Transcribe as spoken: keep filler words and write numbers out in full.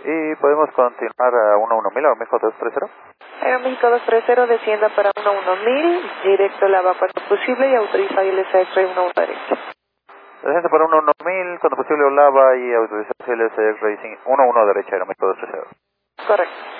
y podemos continuar a uno uno mil, Aeroméxico dos tres cero. Aeroméxico dos tres cero, descienda para uno uno mil, directo lava cuando posible y autoriza I L S X-Ray uno uno derecha. Desciende para uno uno mil, cuando posible Olava y autoriza I L S X-Ray uno uno derecha, Aeroméxico dos tres cero. Correcto.